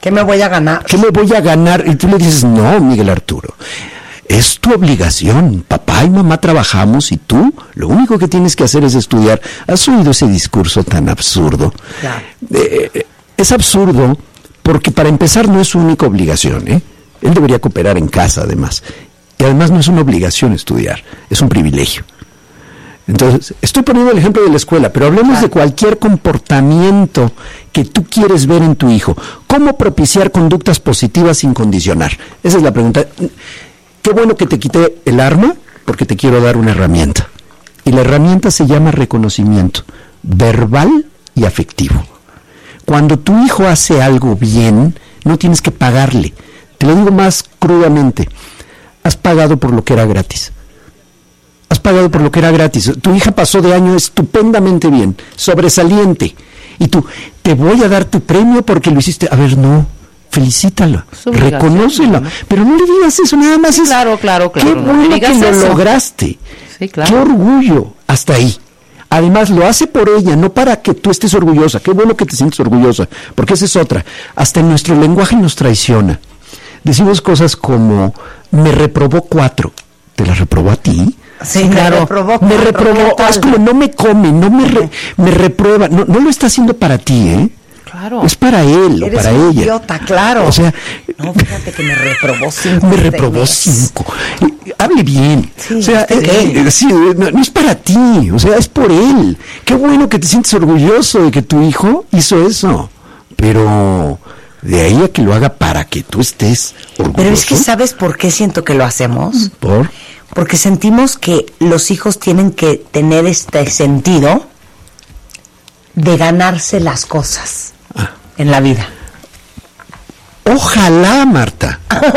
¿Qué me voy a ganar? ¿Qué me voy a ganar? Y tú le dices, no, Miguel Arturo, es tu obligación. Papá y mamá trabajamos y tú lo único que tienes que hacer es estudiar. ¿Has oído ese discurso tan absurdo? Claro. Es absurdo porque para empezar no es su única obligación, ¿eh? Él debería cooperar en casa además. Y además no es una obligación estudiar, es un privilegio. Entonces, estoy poniendo el ejemplo de la escuela, pero hablemos de cualquier comportamiento que tú quieres ver en tu hijo. ¿Cómo propiciar conductas positivas sin condicionar? Esa es la pregunta. Qué bueno que te quité el arma, porque te quiero dar una herramienta. Y la herramienta se llama reconocimiento, verbal y afectivo. Cuando tu hijo hace algo bien, no tienes que pagarle. Te lo digo más crudamente. Has pagado por lo que era gratis. Has pagado por lo que era gratis. Tu hija pasó de año estupendamente bien, sobresaliente. Y tú, te voy a dar tu premio porque lo hiciste. A ver, no, felicítala, reconócela. ¿No? Pero no le digas eso, nada más. Sí, es, claro. Qué bueno que lo lograste. Sí, claro. Qué orgullo. Hasta ahí. Además, lo hace por ella, no para que tú estés orgullosa. Qué bueno que te sientes orgullosa, porque esa es otra. Hasta en nuestro lenguaje nos traiciona. Decimos cosas como, me reprobó 4. ¿Te la reprobó a ti? Sí, claro. Me reprobó. Es como, no me come, me reprueba. No lo está haciendo para ti, ¿eh? Claro. Es para él o para ella. Eres un idiota, claro. O sea, no, fíjate que me reprobó 5. Me reprobó 5. Hable bien. Sí, o sea, sí, no es para ti, o sea, es por él. Qué bueno que te sientes orgulloso de que tu hijo hizo eso. Pero de ahí a que lo haga para que tú estés orgulloso. Pero es que ¿sabes por qué siento que lo hacemos? Porque sentimos que los hijos tienen que tener este sentido de ganarse las cosas en la vida. Ojalá, Marta.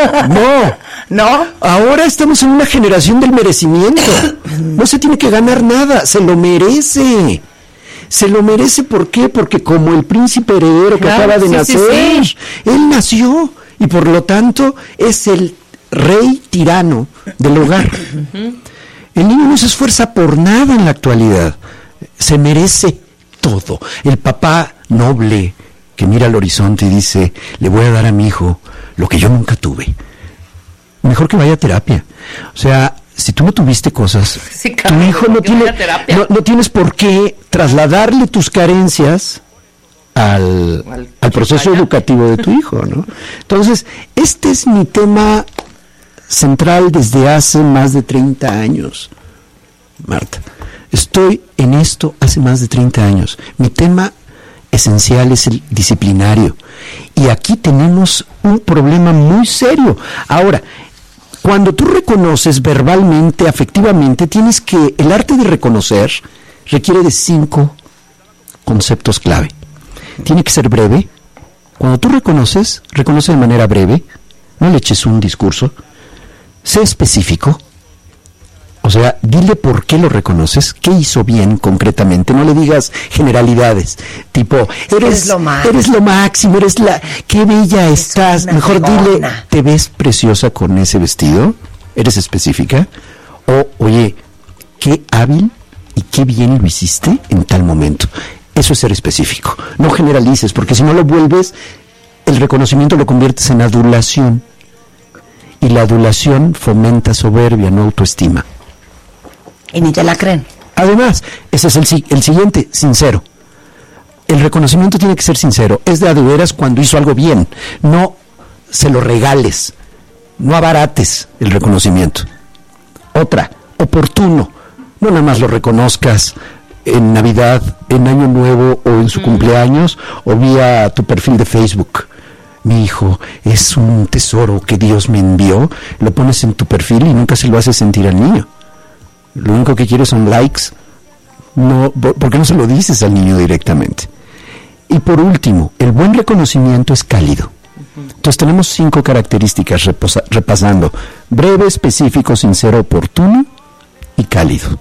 ¿No? Ahora estamos en una generación del merecimiento. No se tiene que ganar nada, se lo merece. Se lo merece, ¿por qué? Porque como el príncipe heredero que acaba de nacer, él nació y por lo tanto es el rey tirano del hogar. El niño no se esfuerza por nada en la actualidad, se merece todo. El papá noble que mira al horizonte y dice, le voy a dar a mi hijo lo que yo nunca tuve. Mejor que vaya a terapia. O sea, si tú no tuviste cosas, tu hijo no tienes por qué trasladarle tus carencias al proceso educativo de tu hijo, ¿no? Entonces, este es mi tema central desde hace más de 30 años, Marta. Estoy en esto hace más de 30 años. Mi tema esencial es el disciplinario. Y aquí tenemos un problema muy serio. Ahora, cuando tú reconoces verbalmente, afectivamente, el arte de reconocer requiere de 5 conceptos clave. Tiene que ser breve. Cuando tú reconoce de manera breve, no le eches un discurso. Sé específico. O sea, dile por qué lo reconoces, qué hizo bien concretamente, no le digas generalidades, tipo, eres lo máximo, qué bella estás, mejor dile, ¿te ves preciosa con ese vestido? ¿Eres específica? O, oye, qué hábil y qué bien lo hiciste en tal momento. Eso es ser específico, no generalices, porque si no lo vuelves, el reconocimiento lo conviertes en adulación, y la adulación fomenta soberbia, no autoestima. Y ni te la creen. Además, ese es el siguiente, sincero. El reconocimiento tiene que ser sincero. Es de a de veras cuando hizo algo bien. No se lo regales. No abarates el reconocimiento. Otra, oportuno. No nada más lo reconozcas en Navidad, en Año Nuevo o en su cumpleaños o vía tu perfil de Facebook. Mi hijo es un tesoro que Dios me envió. Lo pones en tu perfil y nunca se lo haces sentir al niño. Lo único que quiere son likes. No, ¿por qué no se lo dices al niño directamente? Y por último, el buen reconocimiento es cálido. Entonces tenemos 5 características repasando: breve, específico, sincero, oportuno y cálido.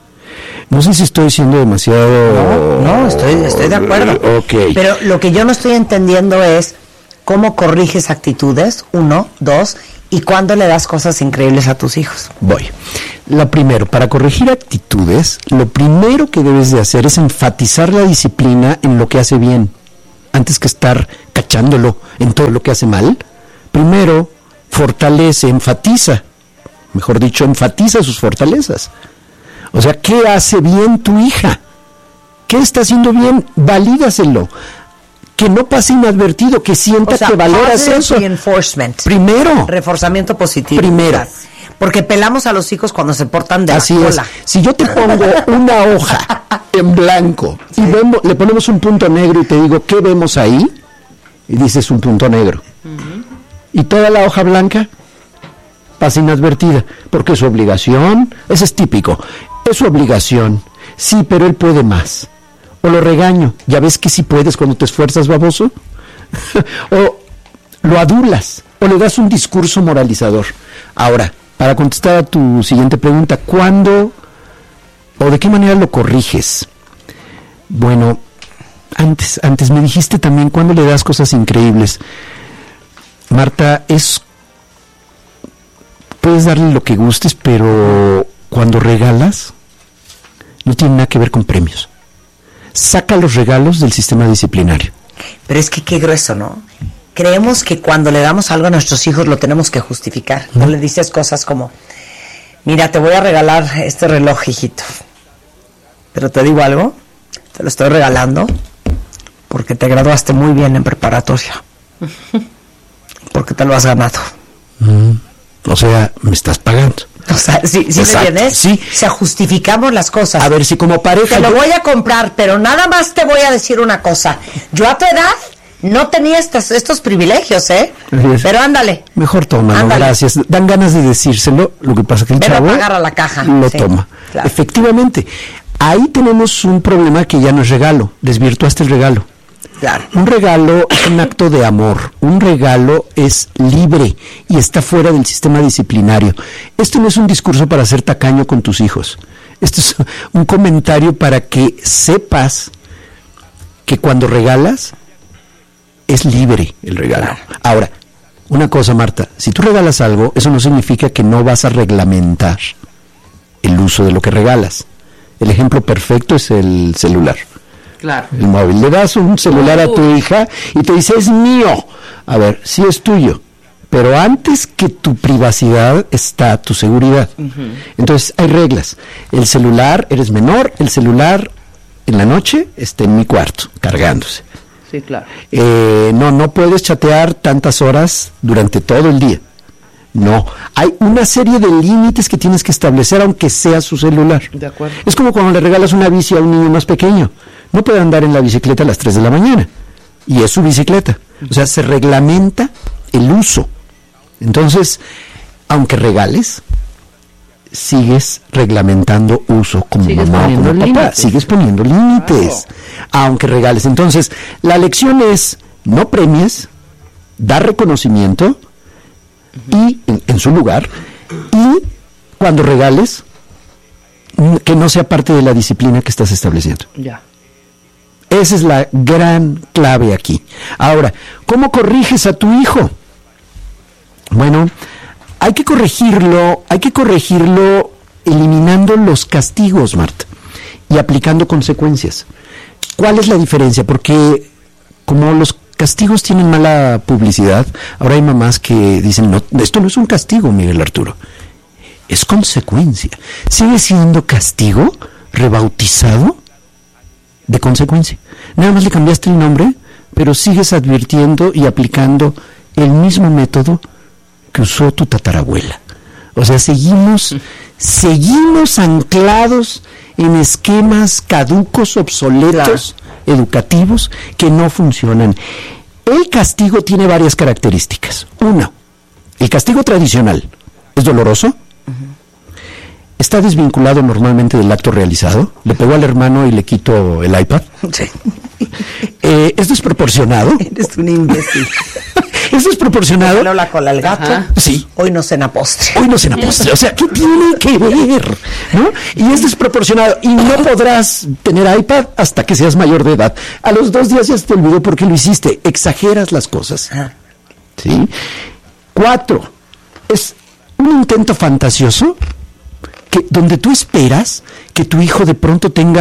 No sé si estoy siendo demasiado... No, estoy de acuerdo. Okay. Pero lo que yo no estoy entendiendo es cómo corriges actitudes, 1, 2, y cuándo le das cosas increíbles a tus hijos. Voy. Lo primero, para corregir actitudes, lo primero que debes de hacer es enfatizar la disciplina en lo que hace bien. antes que estar cachándolo en todo lo que hace mal, primero fortalece, enfatiza sus fortalezas. O sea, ¿qué hace bien tu hija? ¿Qué está haciendo bien? Valídaselo. Que no pase inadvertido, que sienta que valoras eso. Reinforcement. Primero. Reforzamiento positivo. Primero. Porque pelamos a los hijos cuando se portan de así la cola. Es. Si yo te pongo una hoja en blanco y le ponemos un punto negro y te digo, ¿qué vemos ahí? Y dices un punto negro. Y toda la hoja blanca pasa inadvertida, porque es su obligación. Ese es típico. Es su obligación. Sí, pero él puede más. O lo regaño. ¿Ya ves que sí puedes cuando te esfuerzas, baboso? O lo adulas. O le das un discurso moralizador. Ahora, para contestar a tu siguiente pregunta, ¿cuándo o de qué manera lo corriges? Bueno, antes me dijiste también cuándo le das cosas increíbles. Marta, puedes darle lo que gustes, pero cuando regalas, no tiene nada que ver con premios. Saca los regalos del sistema disciplinario. Pero es que qué grueso, ¿no? Creemos que cuando le damos algo a nuestros hijos lo tenemos que justificar. No le dices cosas como, mira, te voy a regalar este reloj, hijito. Pero te digo algo, te lo estoy regalando porque te graduaste muy bien en preparatoria. Porque te lo has ganado. O sea, me estás pagando. O sea, ¿sí me entiendes? Sí. O sea, justificamos las cosas. A ver, si como pareja... Te lo voy a comprar, pero nada más te voy a decir una cosa. Yo a tu edad no tenía estos privilegios, ¿eh? Pero ándale. Mejor tómalo, gracias. Dan ganas de decírselo, lo que pasa que el chavo... a pagar a la caja. Lo toma. Claro. Efectivamente. Ahí tenemos un problema que ya no es regalo. Desvirtuaste el regalo. Claro. Un regalo es un acto de amor, un regalo es libre y está fuera del sistema disciplinario. Esto no es un discurso para ser tacaño con tus hijos, esto es un comentario para que sepas que cuando regalas es libre el regalo. Claro. Ahora, una cosa, Marta, si tú regalas algo, eso no significa que no vas a reglamentar el uso de lo que regalas. El ejemplo perfecto es el celular. Claro. El móvil. Le das un celular a tu hija y te dice, es mío. A ver, sí es tuyo, pero antes que tu privacidad está tu seguridad. Entonces, hay reglas. El celular, eres menor, el celular en la noche está en mi cuarto, cargándose. Sí, claro. No puedes chatear tantas horas durante todo el día. No, hay una serie de límites que tienes que establecer aunque sea su celular. De acuerdo. Es como cuando le regalas una bici a un niño más pequeño. No puede andar en la bicicleta a las 3 de la mañana. Y es su bicicleta. O sea, se reglamenta el uso. Entonces, aunque regales, sigues reglamentando uso como mamá o como papá. Sigues poniendo límites. Claro. Aunque regales. Entonces, la lección es, no premies, dar reconocimiento y en su lugar, y cuando regales, que no sea parte de la disciplina que estás estableciendo. Ya. Esa es la gran clave aquí. Ahora, ¿cómo corriges a tu hijo? Bueno, hay que corregirlo eliminando los castigos, Marta, y aplicando consecuencias. ¿Cuál es la diferencia? Porque como los castigos tienen mala publicidad, ahora hay mamás que dicen, no, esto no es un castigo, Miguel Arturo, es consecuencia. Sigue siendo castigo rebautizado de consecuencia. Nada más le cambiaste el nombre, pero sigues advirtiendo y aplicando el mismo método que usó tu tatarabuela. O sea, seguimos anclados en esquemas caducos, obsoletos, educativos, que no funcionan. El castigo tiene varias características. Uno, el castigo tradicional es doloroso, está desvinculado normalmente del acto realizado. Le pegó al hermano y le quito el iPad. Sí. Es desproporcionado. Eres un imbécil. Es desproporcionado. Le la cola al gato. Ajá. Sí. Hoy no cena postre. O sea, ¿qué tiene que ver? ¿No? Y es desproporcionado. Y no podrás tener iPad hasta que seas mayor de edad. A los 2 días ya se te olvidó por qué lo hiciste. Exageras las cosas. ¿Sí? 4. Es un intento fantasioso donde tú esperas que tu hijo de pronto tenga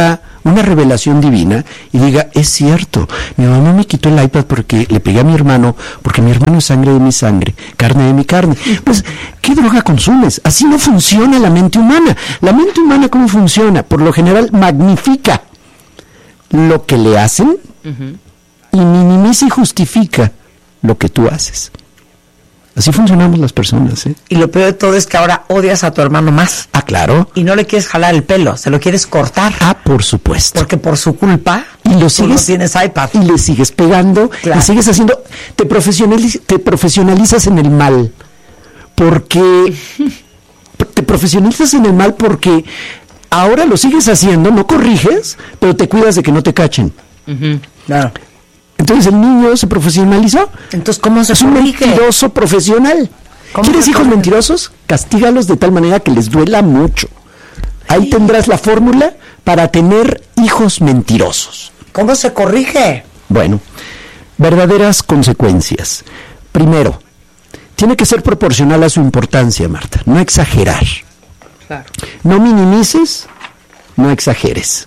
una revelación divina y diga, es cierto, mi mamá me quitó el iPad porque le pegué a mi hermano, porque mi hermano es sangre de mi sangre, carne de mi carne. Pues, ¿qué droga consumes? Así no funciona la mente humana. La mente humana, ¿cómo funciona? Por lo general, magnifica lo que le hacen y minimiza y justifica lo que tú haces. Así funcionamos las personas, ¿eh? Y lo peor de todo es que ahora odias a tu hermano más. Ah, claro. Y no le quieres jalar el pelo, se lo quieres cortar. Ah, por supuesto. Porque por su culpa y lo tú sigues, no tienes iPad. Y le sigues pegando, claro. Y sigues haciendo, te profesionalizas en el mal. Porque te profesionalizas en el mal porque ahora lo sigues haciendo, no corriges, pero te cuidas de que no te cachen. Claro. Entonces el niño se profesionalizó. Entonces, ¿cómo se es un mentiroso profesional. ¿Quieres hijos mentirosos? Castígalos de tal manera que les duela mucho. Ahí tendrás la fórmula para tener hijos mentirosos. ¿Cómo se corrige? Bueno, verdaderas consecuencias. Primero, tiene que ser proporcional a su importancia, Marta. No exagerar. Claro. No minimices, no exageres.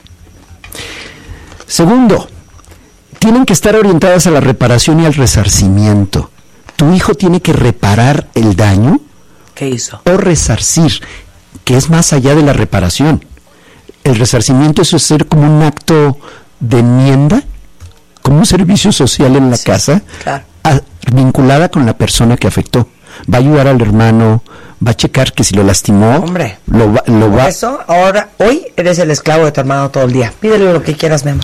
Segundo, tienen que estar orientadas a la reparación y al resarcimiento. Tu hijo tiene que reparar el daño. ¿Qué hizo? O resarcir, que es más allá de la reparación. El resarcimiento, eso es ser como un acto de enmienda, como un servicio social en la casa, claro. Vinculada con la persona que afectó. Va a ayudar al hermano, va a checar que si lo lastimó, hombre, lo va. Eso, ahora, hoy eres el esclavo de tu hermano todo el día. Pídele lo que quieras, mi amor.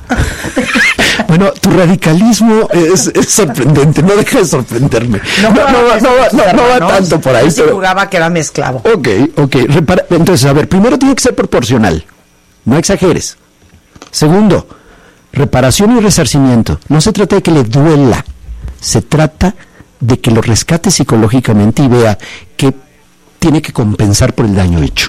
Bueno, tu radicalismo es sorprendente, no deja de sorprenderme. No va tanto por ahí. Yo sí jugaba que era mi esclavo. Ok. Entonces, a ver, primero tiene que ser proporcional, no exageres. Segundo, reparación y resarcimiento. No se trata de que le duela, se trata de que lo rescate psicológicamente y vea que tiene que compensar por el daño hecho.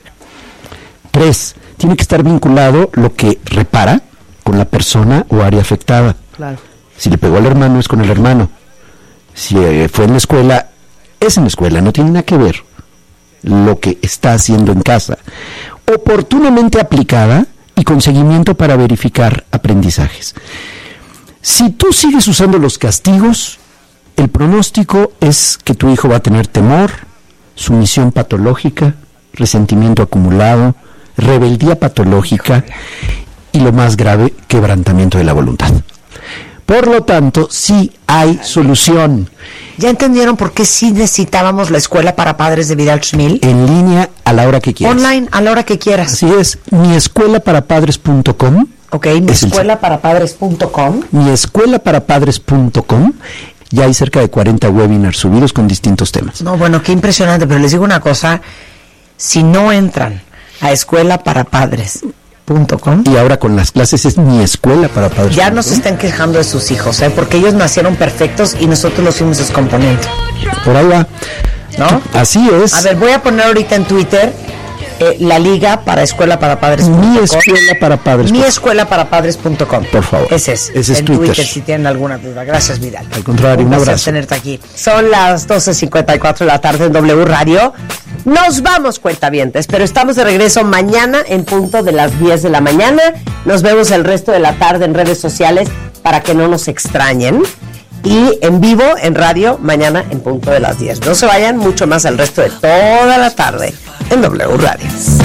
3, tiene que estar vinculado lo que repara con la persona o área afectada. Claro. Si le pegó al hermano, es con el hermano. Si fue en la escuela, es en la escuela, no tiene nada que ver lo que está haciendo en casa. Oportunamente aplicada y con seguimiento para verificar aprendizajes. Si tú sigues usando los castigos, el pronóstico es que tu hijo va a tener temor, sumisión patológica, resentimiento acumulado, rebeldía patológica y lo más grave, quebrantamiento de la voluntad. Por lo tanto, sí hay solución. ¿Ya entendieron por qué sí necesitábamos la escuela para padres de Vidal Schmil? En línea, a la hora que quieras. Online, a la hora que quieras. Así es, miescuelaparapadres.com. Ok, miescuelaparapadres.com. Miescuelaparapadres.com. Ya hay cerca de 40 webinars subidos con distintos temas. No, bueno, qué impresionante, pero les digo una cosa, si no entran a escuelaparapadres.com. Y ahora con las clases es miescuelaparapadres.com. Ya no se están quejando de sus hijos, porque ellos nacieron perfectos y nosotros los fuimos descomponiendo. Por ahí va. ¿No? Así es. A ver, voy a poner ahorita en Twitter la liga para escuelaparapadres.com. miescuelaparapadres.com. Por favor. Ese es en Twitter si tienen alguna duda. Gracias, Vidal. Al contrario, un abrazo. Tenerte aquí. Son las 12:54 de la tarde en W Radio. Nos vamos, cuentavientes, pero estamos de regreso mañana en punto de las 10 de la mañana. Nos vemos el resto de la tarde en redes sociales para que no nos extrañen. Y en vivo, en radio, mañana en punto de las 10. No se vayan, mucho más el resto de toda la tarde en W Radio.